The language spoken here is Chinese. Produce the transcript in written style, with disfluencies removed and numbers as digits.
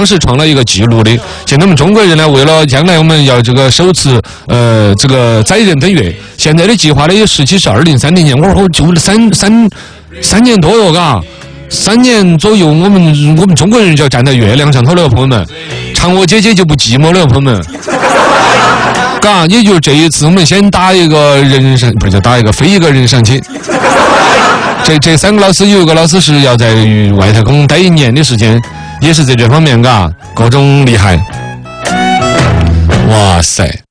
是创了一个记录的。现在我们中国人呢，为了将来我们要这个手持这个载人登月，现在的计划呢实际是2030年，我就三年多了，嘎。3年左右，我们中国人就要站在月亮上头了，朋友们，嫦娥姐姐就不寂寞了，朋友们。嘎，也就这一次，我们先打一个人上，不是打一个飞一个人上去。这3个老师有一个老师是要在外太空待1年的时间，也是在这方面，嘎，各种厉害。哇塞！